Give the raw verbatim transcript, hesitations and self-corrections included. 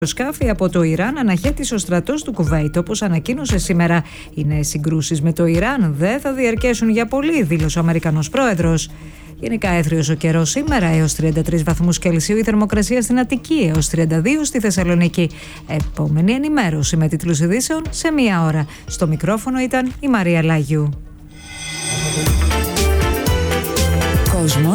Σκάφη από το Ιράν αναχέτησε ο στρατός του Κουβέιτ, όπως ανακοίνωσε σήμερα. Οι νέες συγκρούσεις με το Ιράν δεν θα διαρκέσουν για πολύ, δήλωσε ο Αμερικανός πρόεδρος. Γενικά έθριος ο καιρός σήμερα, έως τριάντα τρεις βαθμούς Κελσίου, η θερμοκρασία στην Αττική, έως τριάντα δύο στη Θεσσαλονίκη. Επόμενη ενημέρωση με τίτλους ειδήσεων σε μία ώρα. Στο μικρόφωνο ήταν η Μαρία Λάγιου.